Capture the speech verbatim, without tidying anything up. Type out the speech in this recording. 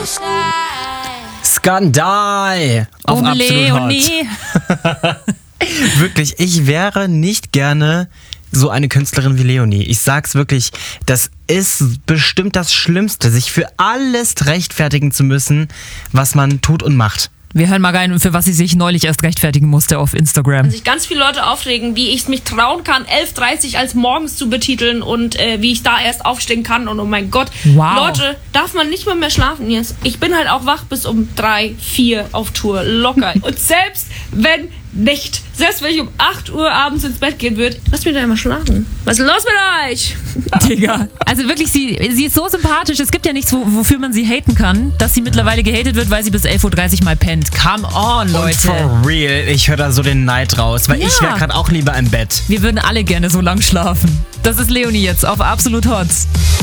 Skandal auf Um Absolut Hot. Leonie. Wirklich, ich wäre nicht gerne so eine Künstlerin wie Leonie. Ich sag's wirklich, das ist bestimmt das Schlimmste, sich für alles rechtfertigen zu müssen, was man tut und macht. Wir hören mal rein, für was sie sich neulich erst rechtfertigen musste auf Instagram. Sich ganz viele Leute aufregen, wie ich es mich trauen kann, elf Uhr dreißig als morgens zu betiteln und äh, wie ich da erst aufstehen kann und oh mein Gott. Wow. Leute, darf man nicht mal mehr schlafen jetzt? Ich bin halt auch wach bis um drei, vier auf Tour, locker. Und selbst wenn nicht, selbst wenn ich um acht Uhr abends ins Bett gehen würde, lasst mich da immer schlafen. Was ist los mit euch? Digga. Also wirklich, sie, sie ist so sympathisch. Es gibt ja nichts, wo, wofür man sie haten kann, dass sie mittlerweile gehatet wird, weil sie bis elf Uhr dreißig mal pennt. Come on, Leute. Und for real, ich höre da so den Neid raus, weil Ja. ich wäre gerade auch lieber im Bett. Wir würden alle gerne so lang schlafen. Das ist Leonie jetzt auf Absolut Hot.